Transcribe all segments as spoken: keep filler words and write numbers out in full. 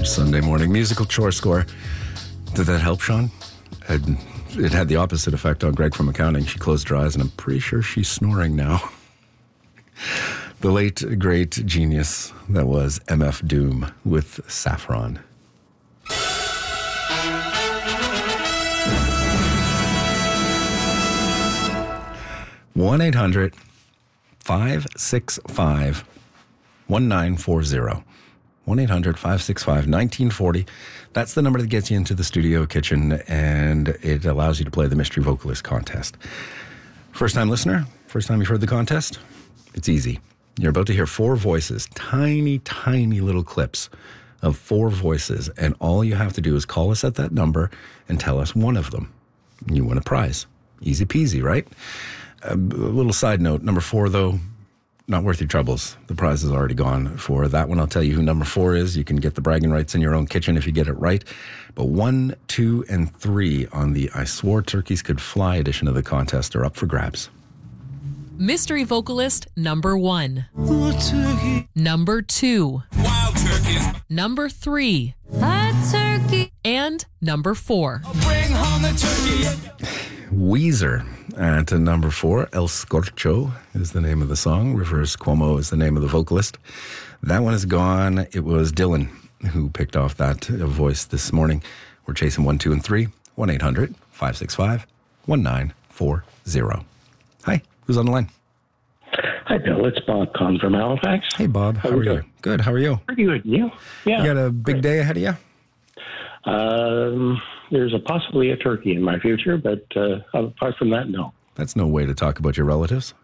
Sunday morning musical chore score. Did that help, Sean? I'd, it had the opposite effect on Greg from accounting. She closed her eyes, and I'm pretty sure she's snoring now. The late, great genius that was M F Doom with Saffron. one eight hundred five six five one nine four zero. one eight hundred five six five one nine four zero. That's the number that gets you into the studio kitchen, and it allows you to play the Mystery Vocalist contest. First time listener, first time you've heard the contest, it's easy. You're about to hear four voices, tiny, tiny little clips of four voices, and all you have to do is call us at that number and tell us one of them. You win a prize. Easy peasy, right? A little side note, number four, though, not worth your troubles. The prize is already gone for that one. I'll tell you who number four is. You can get the bragging rights in your own kitchen if you get it right. But one, two, and three on the I Swore Turkeys Could Fly edition of the contest are up for grabs. Mystery vocalist number one. Number two. Wild turkeys. Number three. Hot turkey. And number four. Bring home the turkey. Weezer at number four. El Scorcho is the name of the song. Rivers Cuomo is the name of the vocalist. That one is gone. It was Dylan who picked off that voice this morning. We're chasing one, two, and three. one eight hundred five six five one nine four zero. Hi, who's on the line? Hi, Bill. It's Bob Conn from Halifax. Hey, Bob. How, How are are you you? doing? Good. How are you? Pretty good. You? Yeah. You got a big day ahead of you? Um, there's a possibly a turkey in my future, but uh, apart from that, no. That's no way to talk about your relatives.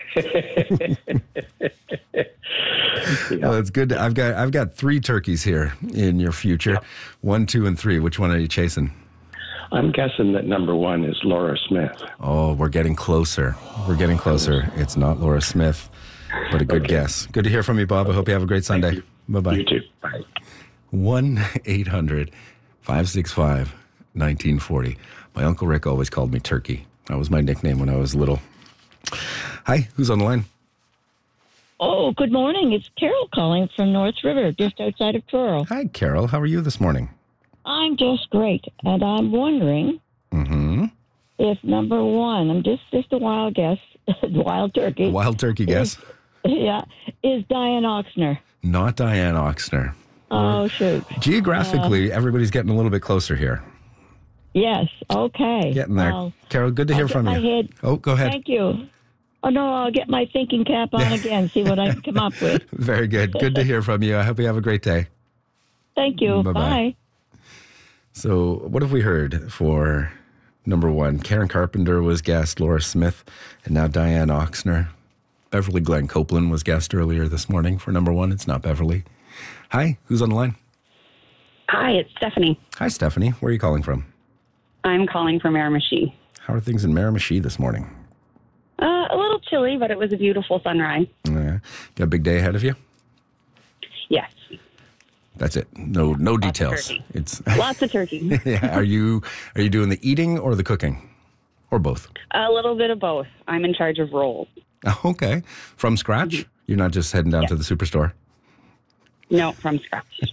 Yeah. Well, it's good. To, I've got I've got three turkeys here in your future. Yep. One, two, and three. Which one are you chasing? I'm guessing that number one is Laura Smith. Oh, we're getting closer. We're getting closer. It's not Laura Smith, but a good Okay. guess. Good to hear from you, Bob. I hope you have a great Sunday. you. Bye-bye. You too. Bye. one eight hundred five six five one nine four zero. My Uncle Rick always called me Turkey. That was my nickname when I was little. Hi, who's on the line? Oh, good morning. It's Carol calling from North River, just outside of Truro. Hi, Carol. How are you this morning? I'm just great, and I'm wondering Mm-hmm. if number one, I'm just just a wild guess, wild turkey. Wild turkey guess. Yeah, is Diane Oxner. Not Diane Oxner. Oh, shoot. Geographically, everybody's getting a little bit closer here. Yes, okay. Getting there. Well, Carol, good to hear I'll get from my you. head- Oh, go ahead. Thank you. Oh, no, I'll get my thinking cap on again, see what I can come up with. Very good. Good to hear from you. I hope you have a great day. Thank you. Bye-bye. Bye. So, what have we heard for number one? Karen Carpenter was guest, Laura Smith, and now Diane Oxner. Beverly Glenn Copeland was guest earlier this morning for number one. It's not Beverly. Hi, who's on the line? Hi, it's Stephanie. Hi, Stephanie. Where are you calling from? I'm calling from Miramichi. How are things in Miramichi this morning? Uh, a little chilly, but it was a beautiful sunrise. Uh, got a big day ahead of you? Yes, That's it. No, no of details. turkey. It's lots of turkey. yeah. Are you are you doing the eating or the cooking, or both? A little bit of both. I'm in charge of rolls. Okay, from scratch. You're not just heading down Yeah. to the superstore. No, from scratch.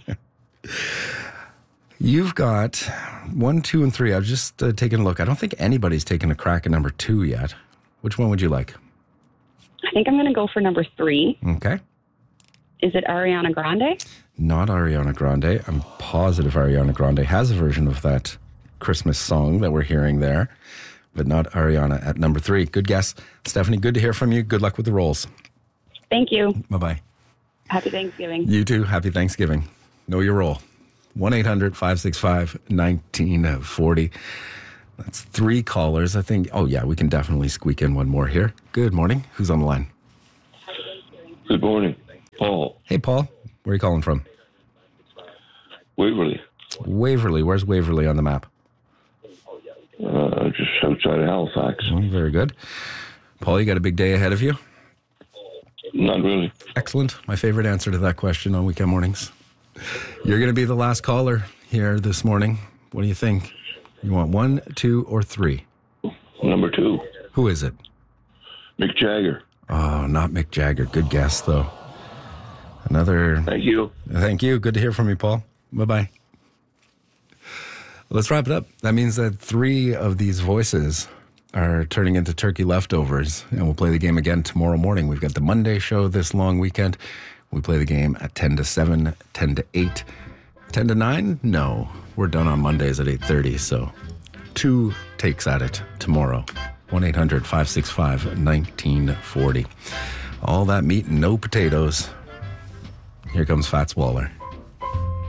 You've got one, two, and three. I've just uh, taken a look. I don't think anybody's taken a crack at number two yet. Which one would you like? I think I'm going to go for number three. Okay. Is it Ariana Grande? Not Ariana Grande. I'm positive Ariana Grande has a version of that Christmas song that we're hearing there, but not Ariana at number three. Good guess. Stephanie, good to hear from you. Good luck with the rolls. Thank you. Bye-bye. Happy Thanksgiving. You too. Happy Thanksgiving. Know your role. one eight hundred five six five one nine four zero. That's three callers. I think, oh yeah, we can definitely squeak in one more here. Good morning. Who's on the line? Good morning, Paul. Hey, Paul. Where are you calling from? Waverly, Waverly. Where's Waverly on the map? uh, just outside of Halifax. Oh, very good. Paul, you got a big day ahead of you? Not really. Excellent. My favorite answer to that question on weekend mornings. You're going to be the last caller here this morning. What do you think? You want one, two, or three? Number two, Who is it? Mick Jagger. Oh, not Mick Jagger. Good guess, though. Another. Thank you. Thank you. Good to hear from you, Paul. Bye-bye. Let's wrap it up. That means that three of these voices are turning into turkey leftovers, and we'll play the game again tomorrow morning. We've got the Monday show this long weekend. We play the game at ten to seven, ten to eight, ten to nine? No, we're done on Mondays at eight thirty, so two takes at it tomorrow. one eight hundred five six five nineteen forty. All that meat and no potatoes. Here comes Fats Waller.